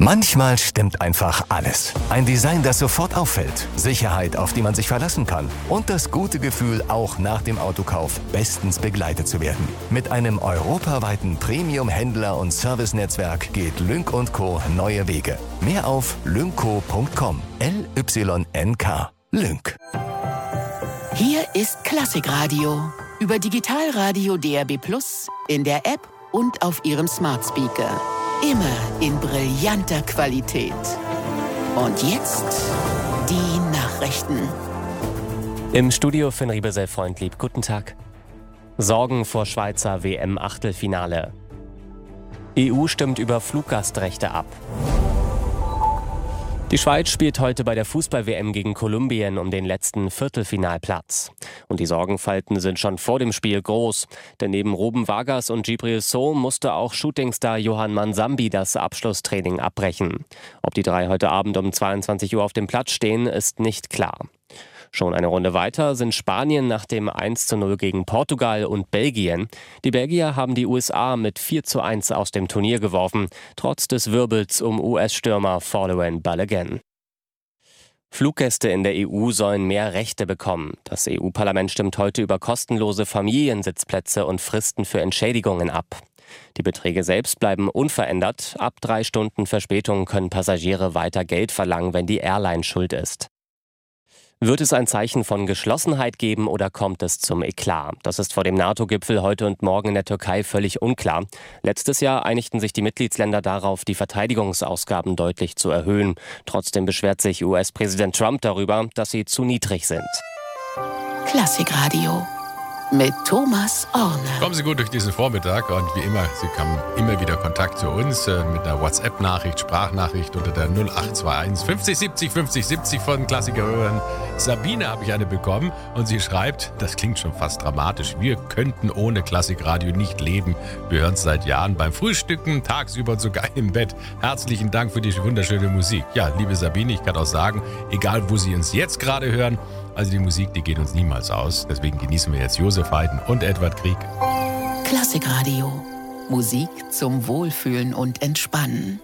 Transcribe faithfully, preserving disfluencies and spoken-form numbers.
Manchmal stimmt einfach alles. Ein Design, das sofort auffällt, Sicherheit, auf die man sich verlassen kann und das gute Gefühl, auch nach dem Autokauf bestens begleitet zu werden. Mit einem europaweiten Premium-Händler- und Servicenetzwerk geht Lynk und Co. neue Wege. Mehr auf lynco punkt com. L Y N K. Lynk. Hier ist Klassikradio. Über Digitalradio D A B Plus, in der App und auf Ihrem Smart Speaker. Immer in brillanter Qualität. Und jetzt die Nachrichten. Im Studio Finn Riebesell-Freundlieb. Guten Tag. Sorgen vor Schweizer W M-Achtelfinale. E U stimmt über Fluggastrechte ab. Die Schweiz spielt heute bei der Fußball-W M gegen Kolumbien um den letzten Viertelfinalplatz. Und die Sorgenfalten sind schon vor dem Spiel groß. Denn neben Ruben Vargas und Djibril Sow musste auch Shootingstar Johann Mansambi das Abschlusstraining abbrechen. Ob die drei heute Abend um zweiundzwanzig Uhr auf dem Platz stehen, ist nicht klar. Schon eine Runde weiter sind Spanien nach dem eins zu null gegen Portugal und Belgien. Die Belgier haben die U S A mit vier zu eins aus dem Turnier geworfen, trotz des Wirbels um U S-Stürmer Folarin Balogun. Fluggäste in der E U sollen mehr Rechte bekommen. Das E U-Parlament stimmt heute über kostenlose Familiensitzplätze und Fristen für Entschädigungen ab. Die Beträge selbst bleiben unverändert. Ab drei Stunden Verspätung können Passagiere weiter Geld verlangen, wenn die Airline schuld ist. Wird es ein Zeichen von Geschlossenheit geben oder kommt es zum Eklat? Das ist vor dem NATO-Gipfel heute und morgen in der Türkei völlig unklar. Letztes Jahr einigten sich die Mitgliedsländer darauf, die Verteidigungsausgaben deutlich zu erhöhen. Trotzdem beschwert sich U S-Präsident Trump darüber, dass sie zu niedrig sind. Klassikradio mit Thomas Orne. Kommen Sie gut durch diesen Vormittag und wie immer, Sie haben immer wieder Kontakt zu uns äh, mit einer WhatsApp-Nachricht, Sprachnachricht unter der null acht zwei eins fünfzig siebzig fünfzig siebzig von Klassikerhörern. Sabine habe ich eine bekommen und sie schreibt, das klingt schon fast dramatisch, wir könnten ohne Klassikradio nicht leben. Wir hören es seit Jahren beim Frühstücken, tagsüber und sogar im Bett. Herzlichen Dank für die wunderschöne Musik. Ja, liebe Sabine, ich kann auch sagen, egal wo Sie uns jetzt gerade hören, also die Musik, die geht uns niemals aus. Deswegen genießen wir jetzt Josef Haydn und Edward Grieg. Klassikradio. Musik zum Wohlfühlen und Entspannen.